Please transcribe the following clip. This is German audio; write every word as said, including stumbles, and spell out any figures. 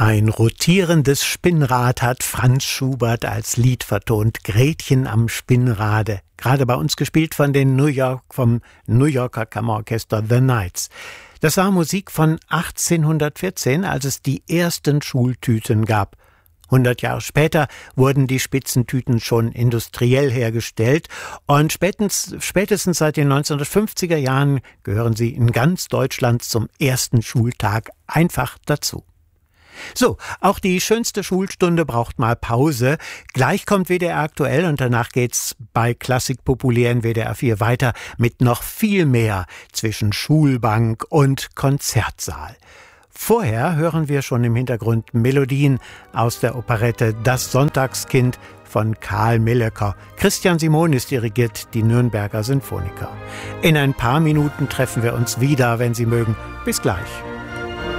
Ein rotierendes Spinnrad hat Franz Schubert als Lied vertont. Gretchen am Spinnrade. Gerade bei uns gespielt von den New York, vom New Yorker Kammerorchester The Knights. Das war Musik von achtzehnhundertvierzehn, als es die ersten Schultüten gab. Hundert Jahre später wurden die Spitzentüten schon industriell hergestellt und spätestens, spätestens seit den neunzehnhundertfünfziger Jahren gehören sie in ganz Deutschland zum ersten Schultag einfach dazu. So, auch die schönste Schulstunde braucht mal Pause. Gleich kommt W D R aktuell und danach geht's bei Klassik populär in W D R vier weiter mit noch viel mehr zwischen Schulbank und Konzertsaal. Vorher hören wir schon im Hintergrund Melodien aus der Operette Das Sonntagskind von Karl Millecker. Christian Simonis dirigiert die Nürnberger Sinfoniker. In ein paar Minuten treffen wir uns wieder, wenn Sie mögen. Bis gleich.